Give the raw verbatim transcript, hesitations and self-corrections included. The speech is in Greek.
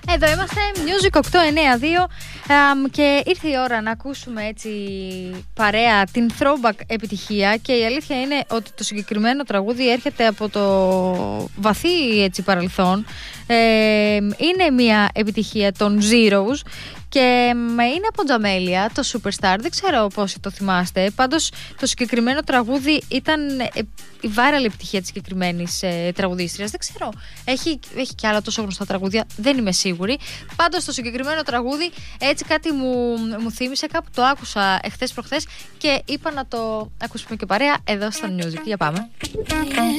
Εδώ είμαστε, Music οκτώ εννιά δύο και ήρθε η ώρα να ακούσουμε έτσι παρέα την throwback επιτυχία και η αλήθεια είναι ότι το συγκεκριμένο τραγούδι έρχεται από το βαθύ έτσι παρελθόν. Ε, είναι μια επιτυχία των Zeros και είναι από Τζαμέλια, το Superstar. Δεν ξέρω πόσοι το θυμάστε. Πάντως το συγκεκριμένο τραγούδι ήταν η viral επιτυχία της συγκεκριμένης ε, τραγουδίστριας. Δεν ξέρω, έχει, έχει και άλλα τόσο γνωστά τραγούδια, δεν είμαι σίγουρη. Πάντως το συγκεκριμένο τραγούδι έτσι κάτι μου, μου θύμισε. Κάπου το άκουσα εχθές προχθές και είπα να το ακούσουμε και παρέα εδώ στο Music. Για πάμε.